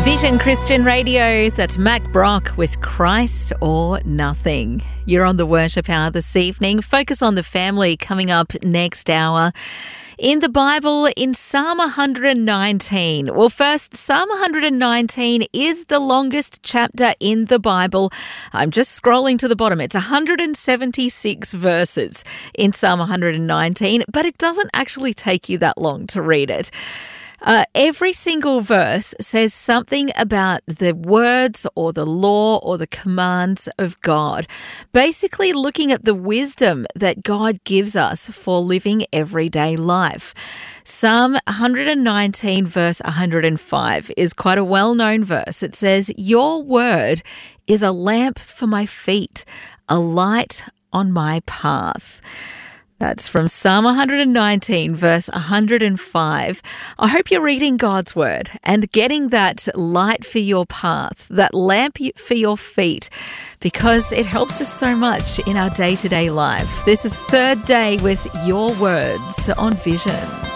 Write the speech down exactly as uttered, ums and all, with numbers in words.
Vision Christian Radio, that's Mac Brock with Christ or Nothing. You're on the Worship Hour this evening. Focus on the Family coming up next hour. In the Bible, in Psalm one nineteen. Well, first, Psalm one nineteen is the longest chapter in the Bible. I'm just scrolling to the bottom. It's one hundred seventy-six verses in Psalm one nineteen, but it doesn't actually take you that long to read it. Uh, every single verse says something about the words or the law or the commands of God, basically looking at the wisdom that God gives us for living everyday life. Psalm one nineteen verse one hundred five is quite a well-known verse. It says, "Your word is a lamp for my feet, a light on my path." That's from Psalm one nineteen, verse one hundred five. I hope you're reading God's word and getting that light for your path, that lamp for your feet, because it helps us so much in our day-to-day life. This is Third Day with Your Words on Vision.